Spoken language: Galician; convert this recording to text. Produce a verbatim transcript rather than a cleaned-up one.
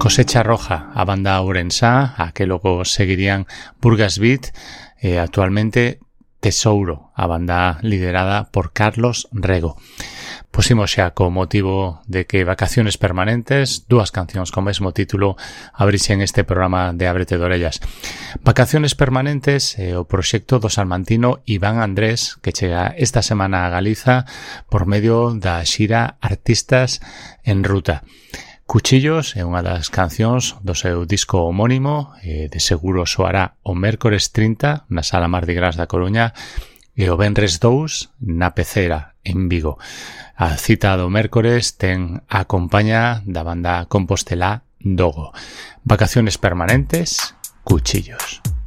Cosecha Roja, a banda ourensá, a que logo seguirían Burgas Beat e actualmente Tesouro, a banda liderada por Carlos Rego. Pusimos xa co motivo de que Vacaciones Permanentes, dúas cancións co mesmo título, abrixen este programa de Ábrete de Orellas. Vacaciones Permanentes é o proxecto do salmantino Iván Andrés, que chega esta semana a Galiza por medio da xira Artistas en Ruta. Cuchillos é unha das cancións do seu disco homónimo, e de seguro soará o mércores trinta na Sala Mardi Gras da Coruña e o venres dous na Pecera, en Vigo. A cita do mércores ten a compaña da banda compostelá Dogo. Vacaciones Permanentes, Cuchillos.